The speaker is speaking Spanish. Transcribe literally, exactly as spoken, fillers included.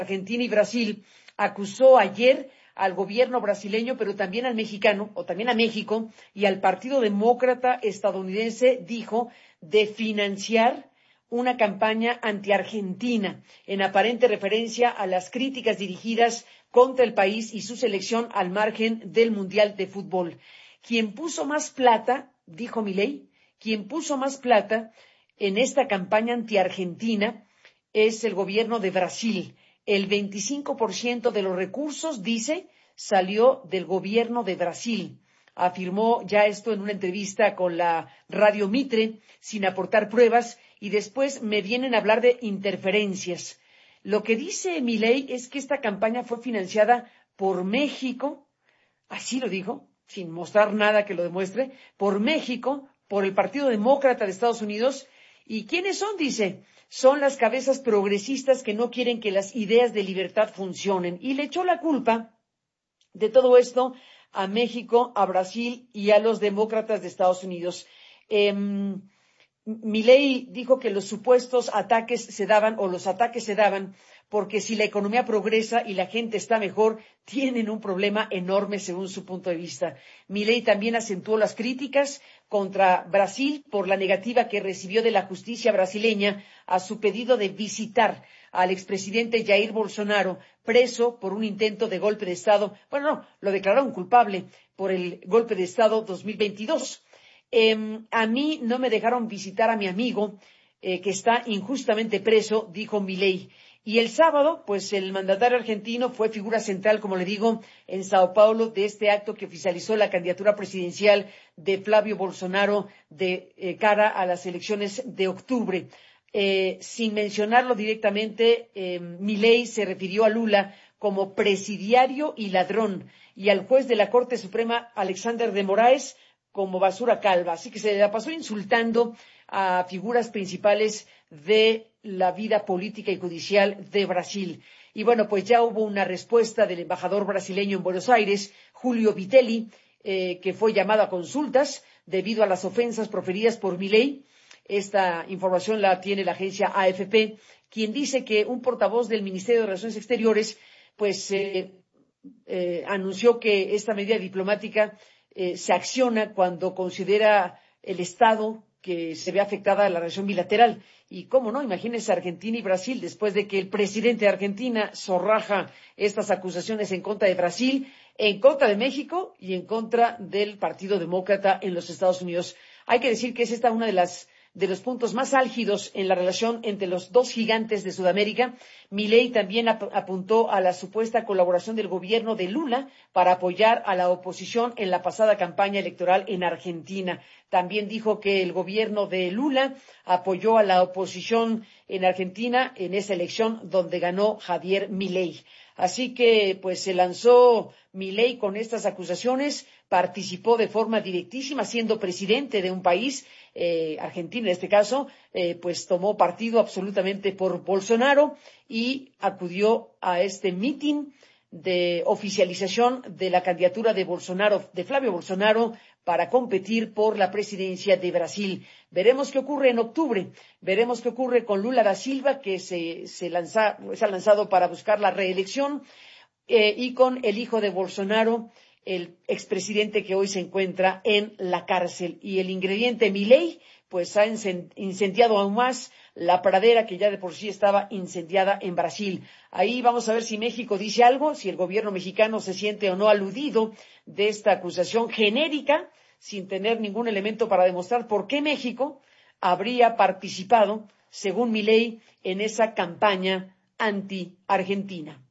Argentina y Brasil, acusó ayer al gobierno brasileño, pero también al mexicano, o también a México, y al Partido Demócrata estadounidense, dijo, de financiar una campaña anti-Argentina, en aparente referencia a las críticas dirigidas contra el país y su selección al margen del Mundial de Fútbol. Quien puso más plata, dijo Milei, quien puso más plata en esta campaña anti-Argentina es el gobierno de Brasil. El veinticinco por ciento de los recursos, dice, salió del gobierno de Brasil. Afirmó ya esto en una entrevista con la Radio Mitre, sin aportar pruebas, y después me vienen a hablar de interferencias. Lo que dice Milei es que esta campaña fue financiada por México, así lo dijo, sin mostrar nada que lo demuestre, por México, por el Partido Demócrata de Estados Unidos. ¿Y quiénes son? Dice, son las cabezas progresistas que no quieren que las ideas de libertad funcionen. Y le echó la culpa de todo esto a México, a Brasil y a los demócratas de Estados Unidos. Eh, Milei dijo que los supuestos ataques se daban, o los ataques se daban, porque si la economía progresa y la gente está mejor, tienen un problema enorme según su punto de vista. Milei también acentuó las críticas contra Brasil por la negativa que recibió de la justicia brasileña a su pedido de visitar al expresidente Jair Bolsonaro, preso por un intento de golpe de Estado. Bueno, no, lo declararon culpable por el golpe de Estado dos mil veintidós. Eh, a mí no me dejaron visitar a mi amigo eh, que está injustamente preso, dijo Milei. Y el sábado, pues el mandatario argentino fue figura central, como le digo, en Sao Paulo, de este acto que oficializó la candidatura presidencial de Flavio Bolsonaro de eh, cara a las elecciones de octubre. Eh, sin mencionarlo directamente, eh, Milei se refirió a Lula como presidiario y ladrón, y al juez de la Corte Suprema, Alexander de Moraes, como basura calva. Así que se la pasó insultando a figuras principales de la vida política y judicial de Brasil. Y bueno, pues ya hubo una respuesta del embajador brasileño en Buenos Aires, Julio Vitelli, eh, que fue llamado a consultas debido a las ofensas proferidas por Milei. Esta información la tiene la agencia A F P, quien dice que un portavoz del Ministerio de Relaciones Exteriores pues eh, eh, anunció que esta medida diplomática eh, se acciona cuando considera el Estado que se ve afectada la relación bilateral. Y cómo no, imagínense Argentina y Brasil, después de que el presidente de Argentina zorraja estas acusaciones en contra de Brasil, en contra de México y en contra del Partido Demócrata en los Estados Unidos. Hay que decir que es esta una de las de los puntos más álgidos en la relación entre los dos gigantes de Sudamérica. Milei también ap apuntó a la supuesta colaboración del gobierno de Lula para apoyar a la oposición en la pasada campaña electoral en Argentina. También dijo que el gobierno de Lula apoyó a la oposición en Argentina en esa elección donde ganó Javier Milei. Así que, pues, se lanzó Milei con estas acusaciones, participó de forma directísima, siendo presidente de un país, eh, Argentina en este caso, eh, pues tomó partido absolutamente por Bolsonaro y acudió a este mitin de oficialización de la candidatura de Bolsonaro, de Flavio Bolsonaro, para competir por la presidencia de Brasil. Veremos qué ocurre en octubre, veremos qué ocurre con Lula da Silva, que se, se, lanza, se ha lanzado para buscar la reelección, eh, y con el hijo de Bolsonaro, el expresidente que hoy se encuentra en la cárcel. Y el ingrediente Milei, pues ha incendiado aún más la pradera que ya de por sí estaba incendiada en Brasil. Ahí vamos a ver si México dice algo, si el gobierno mexicano se siente o no aludido de esta acusación genérica, sin tener ningún elemento para demostrar por qué México habría participado, según Milei, en esa campaña anti-Argentina.